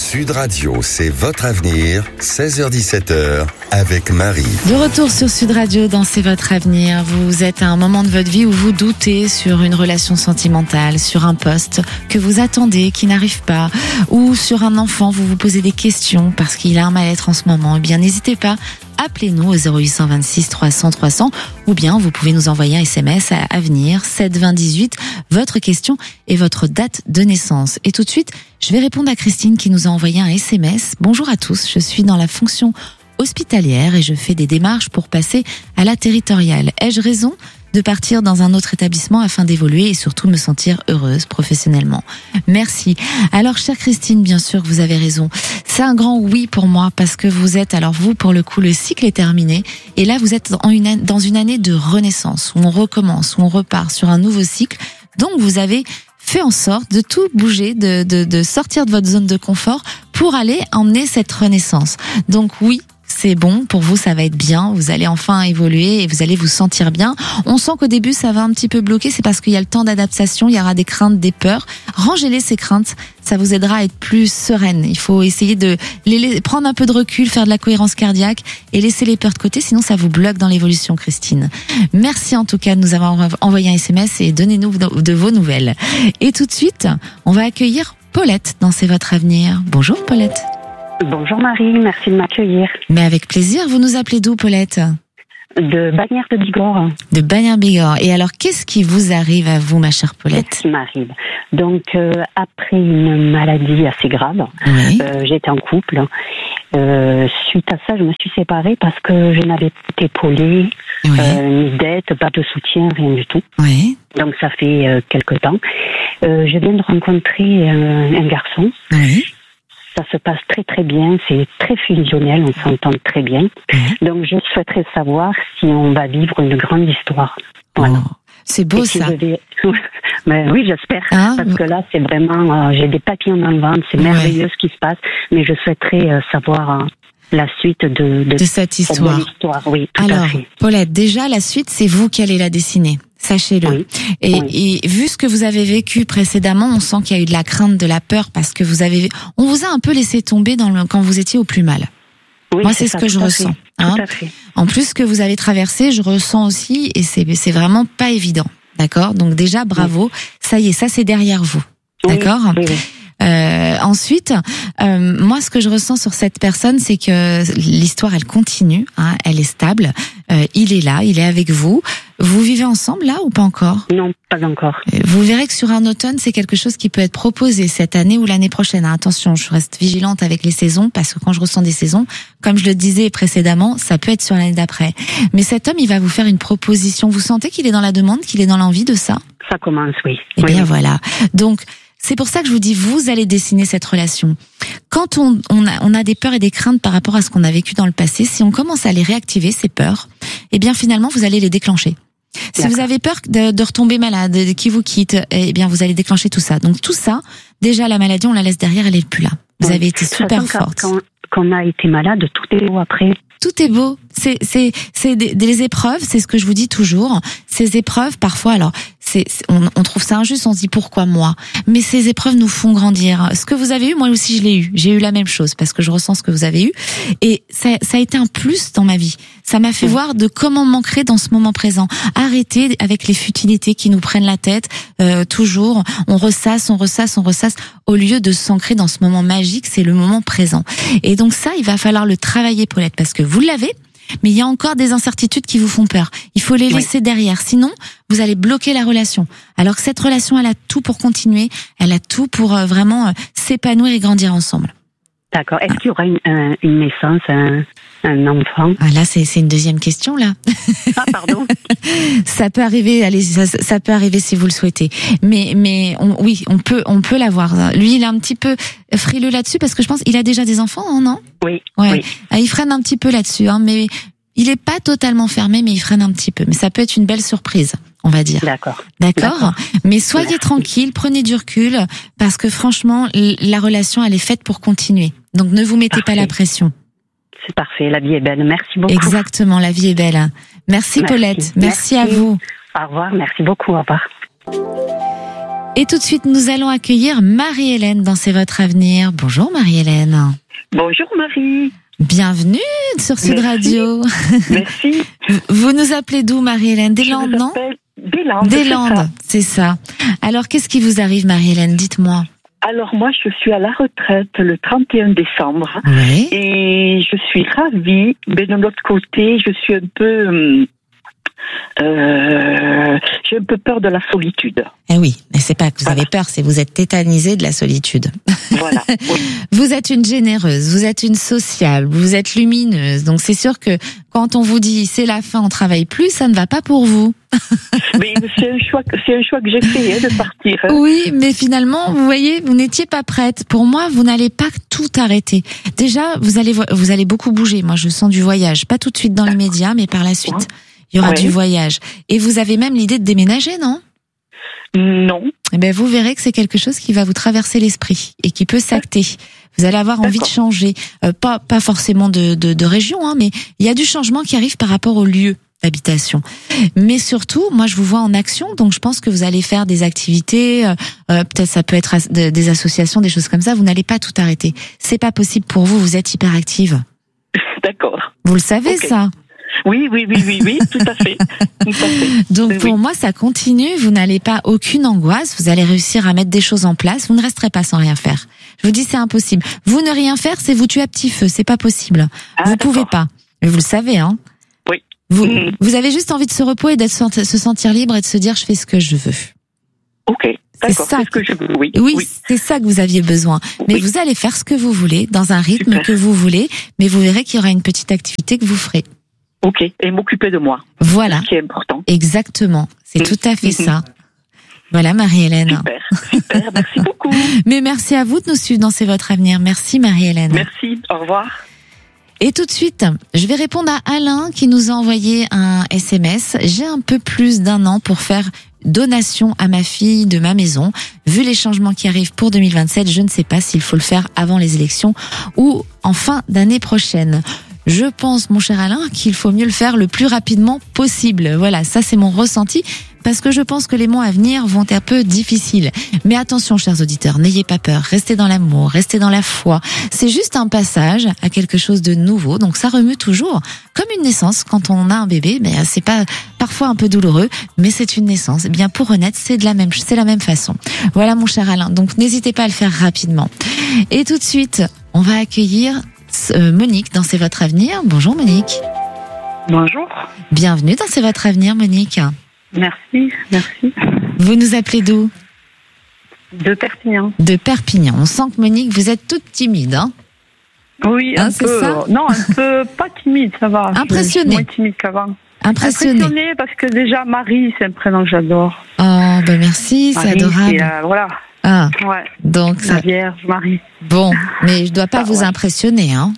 Sud Radio, c'est votre avenir, 16h-17h, avec Marie. De retour sur Sud Radio dans C'est votre avenir. Vous êtes à un moment de votre vie où vous doutez sur une relation sentimentale, sur un poste que vous attendez, qui n'arrive pas, ou sur un enfant, vous vous posez des questions parce qu'il a un mal-être en ce moment. Eh bien, n'hésitez pas. Appelez-nous au 0826 300 300 ou bien vous pouvez nous envoyer un SMS à Avenir 7 20 18, votre question et votre date de naissance. Et tout de suite, je vais répondre à Christine qui nous a envoyé un SMS. Bonjour à tous, je suis dans la fonction hospitalière et je fais des démarches pour passer à la territoriale. Ai-je raison de partir dans un autre établissement afin d'évoluer et surtout me sentir heureuse professionnellement? Merci. Alors, chère Christine, bien sûr, vous avez raison. C'est un grand oui pour moi parce que vous êtes, alors vous, pour le coup, le cycle est terminé et là, vous êtes dans une année de renaissance où on recommence, où on repart sur un nouveau cycle. Donc, vous avez fait en sorte de tout bouger, de sortir de votre zone de confort pour aller emmener cette renaissance. Donc oui, c'est bon, pour vous ça va être bien, vous allez enfin évoluer et vous allez vous sentir bien. On sent qu'au début ça va un petit peu bloquer, c'est parce qu'il y a le temps d'adaptation, il y aura des craintes, des peurs. Rangez-les ces craintes, ça vous aidera à être plus sereine. Il faut essayer de prendre un peu de recul, faire de la cohérence cardiaque et laisser les peurs de côté, sinon ça vous bloque dans l'évolution, Christine. Merci en tout cas de nous avoir envoyé un SMS et donnez-nous de vos nouvelles. Et tout de suite, on va accueillir Paulette dans C'est votre avenir. Bonjour Paulette. Bonjour Marie, merci de m'accueillir. Mais avec plaisir, vous nous appelez d'où Paulette ? De Bagnères de Bigorre. De Bagnères-Bigorre. Et alors, qu'est-ce qui vous arrive à vous, ma chère Paulette ? Qu'est-ce qui m'arrive ? Donc, après une maladie assez grave, oui. J'étais en couple. Suite à ça, je me suis séparée parce que je n'avais pas d'épaulé, Oui. ni d'aide, pas de soutien, rien du tout. Oui. Donc, ça fait quelque temps. Je viens de rencontrer un garçon. Oui. Ça se passe très très bien, c'est très fusionnel, on s'entend très bien. Donc je souhaiterais savoir si on va vivre une grande histoire. Voilà. Oh, c'est beau ça. Mais oui, j'espère, parce que là c'est vraiment, j'ai des papillons dans le ventre, c'est merveilleux ce qui se passe, mais je souhaiterais savoir la suite de cette histoire. Oui, tout alors, à fait. Paulette, déjà la suite, c'est vous qui allez la dessiner. Sachez-le. Oui. Et vu ce que vous avez vécu précédemment, on sent qu'il y a eu de la crainte, de la peur, parce que on vous a un peu laissé tomber quand vous étiez au plus mal. Oui, moi, c'est ce que je ressens. Tout à fait. En plus, ce que vous avez traversé, je ressens aussi, et c'est vraiment pas évident. D'accord? Donc déjà, bravo. Oui. Ça y est, ça c'est derrière vous. D'accord? Oui, oui. Ensuite, moi, ce que je ressens sur cette personne, c'est que l'histoire, elle continue, elle est stable. Il est là, il est avec vous. Vous vivez ensemble là ou pas encore ? Non, pas encore. Vous verrez que sur un automne, c'est quelque chose qui peut être proposé cette année ou l'année prochaine. Attention, je reste vigilante avec les saisons parce que quand je ressens des saisons, comme je le disais précédemment, ça peut être sur l'année d'après. Mais cet homme, il va vous faire une proposition. Vous sentez qu'il est dans la demande, qu'il est dans l'envie de ça ? Ça commence, oui. Eh bien, voilà. Donc, c'est pour ça que je vous dis, vous allez dessiner cette relation. Quand on a des peurs et des craintes par rapport à ce qu'on a vécu dans le passé, si on commence à les réactiver, ces peurs, eh bien finalement, vous allez les déclencher. Si D'accord. Vous avez peur de retomber malade, qui vous quitte, eh bien vous allez déclencher tout ça. Donc tout ça, déjà la maladie, on la laisse derrière, elle est plus là. Vous avez été super forte. Quand on a été malade, tout est beau après. Tout est beau. C'est des épreuves, c'est ce que je vous dis toujours. Ces épreuves, parfois, alors, on trouve ça injuste, on se dit pourquoi moi? Mais ces épreuves nous font grandir. Ce que vous avez eu, moi aussi je l'ai eu. J'ai eu la même chose parce que je ressens ce que vous avez eu. Et ça a été un plus dans ma vie. Ça m'a fait voir de comment m'ancrer dans ce moment présent. Arrêter avec les futilités qui nous prennent la tête, toujours. On ressasse, au lieu de s'ancrer dans ce moment magique, c'est le moment présent. Et donc ça, il va falloir le travailler, Paulette, parce que vous l'avez, mais il y a encore des incertitudes qui vous font peur. Il faut les laisser derrière, sinon vous allez bloquer la relation. Alors que cette relation, elle a tout pour continuer, elle a tout pour vraiment s'épanouir et grandir ensemble. D'accord. Est-ce qu'il y aura une naissance, un enfant? Là, c'est une deuxième question, là. Ah, pardon. Ça peut arriver, allez, ça peut arriver si vous le souhaitez. Mais on peut l'avoir. Lui, il est un petit peu frileux là-dessus parce que je pense il a déjà des enfants, non? Oui. Ouais. Oui. Il freine un petit peu là-dessus, mais il est pas totalement fermé, mais il freine un petit peu. Mais ça peut être une belle surprise, on va dire. D'accord. Mais soyez tranquille, prenez du recul, parce que franchement, la relation, elle est faite pour continuer. Donc ne vous mettez pas la pression. C'est parfait, la vie est belle. Merci beaucoup. Exactement, la vie est belle. Merci Paulette, merci à vous. Au revoir, merci beaucoup, au revoir. Et tout de suite, nous allons accueillir Marie-Hélène dans C'est votre avenir. Bonjour Marie-Hélène. Bonjour Marie. Bienvenue sur Sud Radio. Merci. Vous nous appelez d'où Marie-Hélène? Des Landes, non? Des Landes. Des Landes, c'est ça. Alors, qu'est-ce qui vous arrive Marie-Hélène? Dites-moi. Alors moi, je suis à la retraite le 31 décembre. Oui. Et je suis ravie. Mais de l'autre côté, je suis un peu... j'ai un peu peur de la solitude. Eh oui, mais c'est pas que vous avez peur, c'est vous êtes tétanisée de la solitude. Voilà. Oui. Vous êtes une généreuse, vous êtes une sociable, vous êtes lumineuse. Donc c'est sûr que quand on vous dit c'est la fin, on travaille plus, ça ne va pas pour vous. Mais c'est un choix que j'ai fait de partir. Oui, mais finalement, vous voyez, vous n'étiez pas prête. Pour moi, vous n'allez pas tout arrêter. Déjà, vous allez beaucoup bouger. Moi, je sens du voyage, pas tout de suite dans les médias, mais par la suite. Il y aura du voyage. Et vous avez même l'idée de déménager, non? Non. Eh ben, vous verrez que c'est quelque chose qui va vous traverser l'esprit et qui peut s'acter. Vous allez avoir envie de changer. Pas forcément de région, hein, mais il y a du changement qui arrive par rapport au lieu d'habitation. Mais surtout, moi, je vous vois en action, donc je pense que vous allez faire des activités, peut-être ça peut être des associations, des choses comme ça. Vous n'allez pas tout arrêter. C'est pas possible pour vous, vous êtes hyperactive. D'accord. Vous le savez, ça? Oui, tout à fait. Donc pour moi, ça continue. Vous n'allez pas aucune angoisse. Vous allez réussir à mettre des choses en place. Vous ne resterez pas sans rien faire. Je vous dis, c'est impossible. Vous ne rien faire, c'est vous tuer à petit feu. C'est pas possible. Vous pouvez pas. Mais vous le savez, hein. Oui. Vous avez juste envie de se reposer et se sentir libre et de se dire, je fais ce que je veux. Ok. D'accord. C'est ce que je veux. Oui. C'est ça que vous aviez besoin. Mais vous allez faire ce que vous voulez, dans un rythme que vous voulez. Mais vous verrez qu'il y aura une petite activité que vous ferez. Ok, et m'occuper de moi. Voilà. Ce qui est important. Exactement. C'est tout à fait ça. Voilà, Marie-Hélène. Super, merci beaucoup. Mais merci à vous de nous suivre dans C'est votre avenir. Merci, Marie-Hélène. Merci, au revoir. Et tout de suite, je vais répondre à Alain qui nous a envoyé un SMS. J'ai un peu plus d'1 an pour faire donation à ma fille de ma maison. Vu les changements qui arrivent pour 2027, je ne sais pas s'il faut le faire avant les élections ou en fin d'année prochaine. Je pense, mon cher Alain, qu'il faut mieux le faire le plus rapidement possible. Voilà, ça c'est mon ressenti, parce que je pense que les mois à venir vont être un peu difficiles. Mais attention, chers auditeurs, n'ayez pas peur, restez dans l'amour, restez dans la foi. C'est juste un passage à quelque chose de nouveau, donc ça remue toujours. Comme une naissance, quand on a un bébé, ben c'est pas parfois un peu douloureux, mais c'est une naissance. Eh bien, pour renaître, c'est la même façon. Voilà, mon cher Alain, donc n'hésitez pas à le faire rapidement. Et tout de suite, on va accueillir Monique dans C'est votre avenir. Bonjour Monique. Bonjour. Bienvenue dans C'est votre avenir, Monique. Merci. Vous nous appelez d'où? De Perpignan. De Perpignan. On sent que Monique, vous êtes toute timide, hein? Oui, un peu. Ça non, un peu pas timide, ça va. Impressionnée. Moins timide qu'avant. Impressionnée parce que déjà Marie, c'est un prénom que j'adore. Oh, ben merci, c'est adorable. Voilà. Ah, ouais. Donc la Vierge Marie. Bon, mais je dois pas vous impressionner, hein.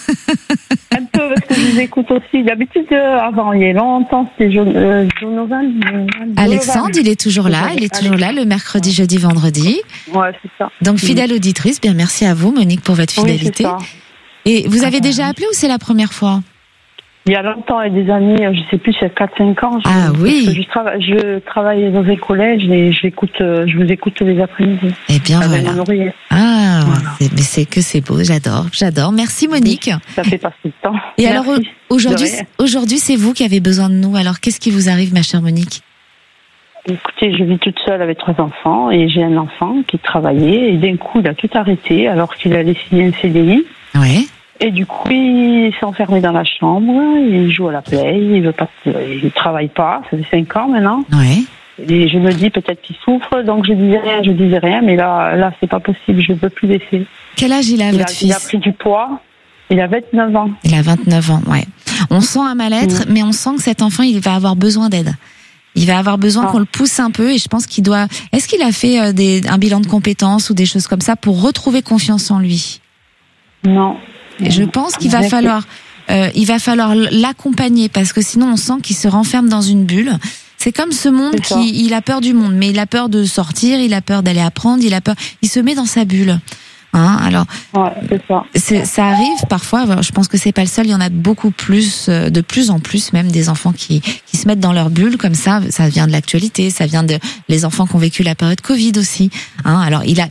Un peu, parce que je vous écoute aussi. D'habitude, avant, il y a longtemps, c'était Donovan. Alexandre, il est toujours là. Il est toujours là le mercredi, jeudi, vendredi. Ouais, c'est ça. Donc, fidèle auditrice. Bien, merci à vous, Monique, pour votre fidélité. Oui, et vous avez déjà appelé ou c'est la première fois? Il y a longtemps, et des années, je sais plus, c'est 4-5 ans. Oui. Je travaille dans un collège et je vous écoute tous les après-midi. Eh bien, voilà. Voilà. Mais c'est beau, j'adore. Merci Monique. Ça fait passer le temps. Et alors, aujourd'hui, c'est vous qui avez besoin de nous. Alors, qu'est-ce qui vous arrive, ma chère Monique? Écoutez, je vis toute seule avec 3 enfants et j'ai un enfant qui travaillait et d'un coup, il a tout arrêté alors qu'il allait signer un CDI. Oui. Et du coup, il s'est enfermé dans la chambre, il joue à la play, il travaille pas, ça fait 5 ans maintenant. Ouais. Et je me dis peut-être qu'il souffre, donc je disais rien, mais là c'est pas possible, je ne peux plus laisser. Quel âge il a, votre fils? Il a pris du poids, il a 29 ans. Il a 29 ans, ouais. On sent un mal-être, mais on sent que cet enfant, il va avoir besoin d'aide. Il va avoir besoin qu'on le pousse un peu et je pense qu'il doit... Est-ce qu'il a fait un bilan de compétences ou des choses comme ça pour retrouver confiance en lui? Non. Et je pense qu'il va falloir l'accompagner parce que sinon on sent qu'il se renferme dans une bulle. C'est comme ce monde il a peur du monde, mais il a peur de sortir, il a peur d'aller apprendre, il se met dans sa bulle. Alors, c'est ça. Ça arrive parfois. Je pense que c'est pas le seul. Il y en a beaucoup plus, de plus en plus même, des enfants qui se mettent dans leur bulle comme ça. Ça vient de l'actualité. Ça vient de les enfants qui ont vécu la période Covid aussi. Alors, il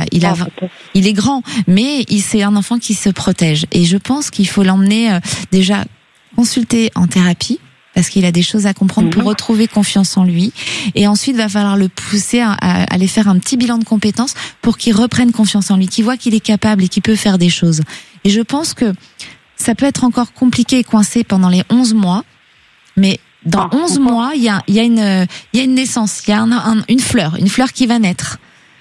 est grand, mais c'est un enfant qui se protège. Et je pense qu'il faut l'emmener déjà consulter en thérapie, parce qu'il a des choses à comprendre pour retrouver confiance en lui. Et ensuite, va falloir le pousser à aller faire un petit bilan de compétences pour qu'il reprenne confiance en lui, qu'il voit qu'il est capable et qu'il peut faire des choses. Et je pense que ça peut être encore compliqué et coincé pendant les 11 mois, mais dans 11 mois, il y a une naissance, il y a une fleur qui va naître.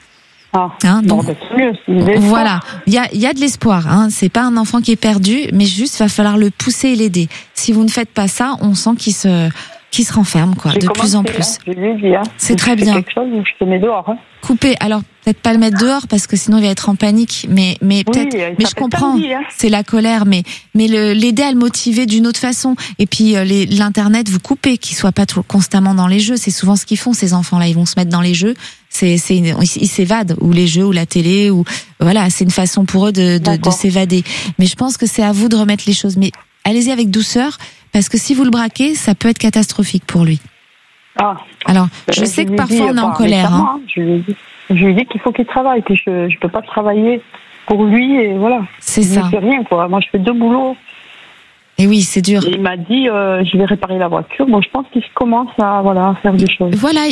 Donc, voilà, il y a de l'espoir. C'est pas un enfant qui est perdu, mais juste va falloir le pousser et l'aider. Si vous ne faites pas ça, on sent qu'il se renferme, de plus en plus. Je lui ai dit, c'est très bien. Quelque chose, je te mets dehors. Couper. Alors peut-être pas le mettre dehors parce que sinon il va être en panique. Mais peut-être. Mais je comprends. C'est la colère, mais l'aider à le motiver d'une autre façon. Et puis l'internet, vous coupez, qu'il soit pas constamment dans les jeux. C'est souvent ce qu'ils font, ces enfants-là. Ils vont se mettre dans les jeux. Ils s'évadent, ou les jeux, ou la télé, ou voilà. C'est une façon pour eux de s'évader. Mais je pense que c'est à vous de remettre les choses. Mais allez-y avec douceur, parce que si vous le braquez, ça peut être catastrophique pour lui. Alors, je sais que parfois on est en colère. Je lui ai dit qu'il faut qu'il travaille, que je peux pas travailler pour lui, et voilà. C'est ça. Je fais rien, quoi. Moi, je fais 2 boulots. Et oui, c'est dur. Et il m'a dit, je vais réparer la voiture. Bon, je pense qu'il commence à faire des choses. Voilà,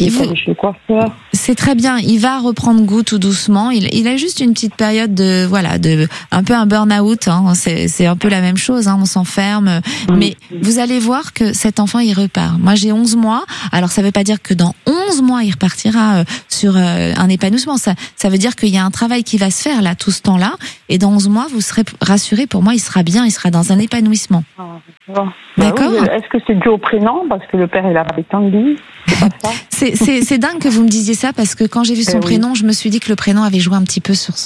c'est très bien. Il va reprendre goût tout doucement. Il a juste une petite période de un peu un burn-out. C'est un peu la même chose. On s'enferme. Mais vous allez voir que cet enfant, il repart. Moi, j'ai 11 mois. Alors, ça veut pas dire que dans 11 mois, il repartira sur un épanouissement. Ça veut dire qu'il y a un travail qui va se faire là, tout ce temps-là. Et dans 11 mois, vous serez rassurés. Pour moi, il sera bien. Il sera dans un épanouissement. D'accord. Est-ce que c'est dû au prénom, parce que le père il a pas Tanguy? C'est dingue que vous me disiez ça, parce que quand j'ai vu son prénom, je me suis dit que le prénom avait joué un petit peu sur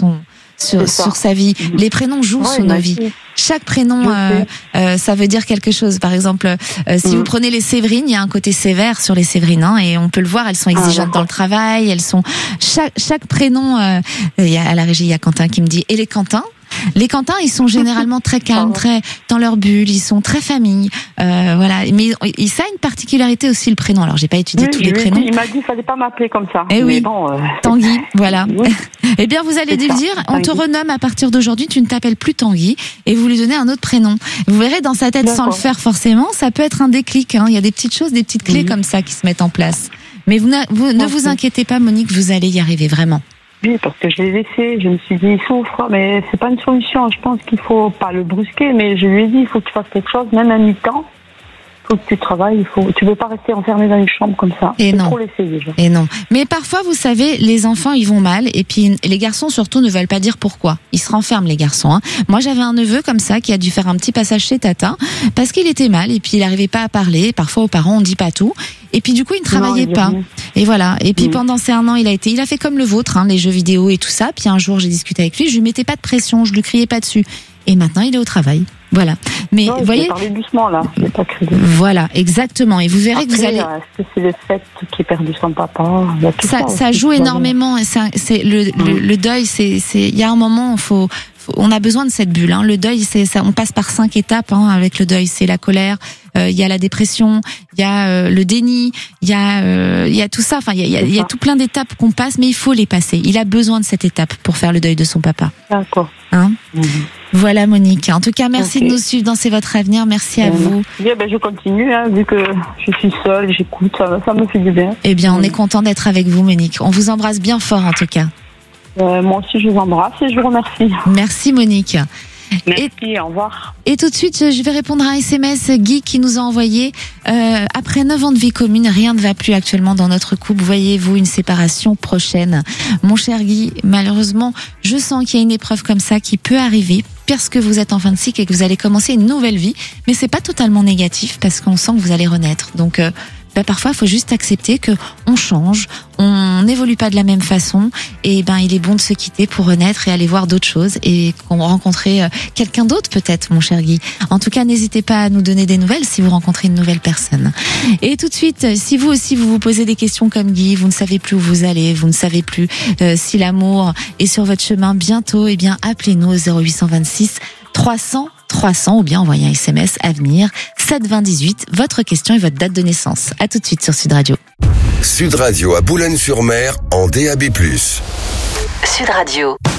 sa vie. Les prénoms jouent sur nos vies. Chaque prénom, ça veut dire quelque chose. Par exemple, si vous prenez les Séverines, il y a un côté sévère sur les Séverines, et on peut le voir. Elles sont exigeantes dans le travail. Elles sont chaque prénom. Il y a à la régie, il y a Quentin qui me dit, et les Quentins. Les Quentins, ils sont généralement très calmes, très dans leur bulle, ils sont très famille, voilà. Mais ça a une particularité aussi, le prénom. Alors, j'ai pas étudié tous les prénoms. Il m'a dit, il fallait pas m'appeler comme ça. Eh oui, Tanguy, voilà. Eh bien, vous allez lui dire, on te renomme à partir d'aujourd'hui, tu ne t'appelles plus Tanguy, et vous lui donnez un autre prénom. Vous verrez dans sa tête, sans le faire forcément, ça peut être un déclic. Il y a des petites choses, des petites clés comme ça qui se mettent en place. Mais ne vous inquiétez pas, Monique, vous allez y arriver vraiment. Oui, parce que je l'ai laissé, je me suis dit, il souffre, mais c'est pas une solution. Je pense qu'il faut pas le brusquer, mais je lui ai dit, il faut que tu fasses quelque chose, même à mi-temps. Il faut que tu travailles, tu veux pas rester enfermé dans une chambre comme ça. Et non. Trop laissé déjà. Et non. Mais parfois, vous savez, les enfants, ils vont mal, et puis les garçons surtout ne veulent pas dire pourquoi. Ils se renferment, les garçons. Moi, j'avais un neveu comme ça qui a dû faire un petit passage chez Tata parce qu'il était mal, et puis il n'arrivait pas à parler. Parfois, aux parents, on dit pas tout. Et puis du coup, il ne travaillait pas. Et voilà. Et puis pendant ces 1 an, il a fait comme le vôtre, les jeux vidéo et tout ça. Puis un jour, j'ai discuté avec lui, je lui mettais pas de pression, je lui criais pas dessus. Et maintenant, il est au travail. Voilà. Mais vous voyez. Parler doucement là. Je vais pas crier. Voilà, exactement. Et vous verrez que vous allez. Est-ce que c'est le fait qu'il ait perdu son papa? Ça joue énormément. C'est le deuil. Il y a un moment, on a besoin de cette bulle. Le deuil, on passe par 5 étapes avec le deuil. C'est la colère, il y a la dépression, il y a le déni, il y a tout ça. Enfin, il y a tout plein d'étapes qu'on passe, mais il faut les passer. Il a besoin de cette étape pour faire le deuil de son papa. D'accord. Voilà, Monique. En tout cas, merci de nous suivre dans C'est votre avenir. Merci à vous. Je continue, vu que je suis seule, j'écoute, ça me fait du bien. Eh bien, on est content d'être avec vous, Monique. On vous embrasse bien fort, en tout cas. Moi aussi, je vous embrasse et je vous remercie. Merci, Monique. Merci, au revoir. Et tout de suite, je vais répondre à un SMS Guy qui nous a envoyé. Après 9 ans de vie commune, rien ne va plus actuellement dans notre couple. Voyez-vous une séparation prochaine? Mon cher Guy, malheureusement, je sens qu'il y a une épreuve comme ça qui peut arriver parce que vous êtes en fin de cycle et que vous allez commencer une nouvelle vie. Mais c'est pas totalement négatif parce qu'on sent que vous allez renaître. Donc, parfois il faut juste accepter que on change, on n'évolue pas de la même façon, et il est bon de se quitter pour renaître et aller voir d'autres choses et rencontrer quelqu'un d'autre peut-être, mon cher Guy. En tout cas, n'hésitez pas à nous donner des nouvelles si vous rencontrez une nouvelle personne. Et tout de suite, si vous aussi vous posez des questions comme Guy, vous ne savez plus où vous allez, vous ne savez plus si l'amour est sur votre chemin bientôt, appelez-nous au 0826 300 300 ou bien envoyez un SMS Avenir 72018, votre question et votre date de naissance. À tout de suite sur Sud Radio. Sud Radio à Boulogne-sur-Mer en DAB+. Sud Radio.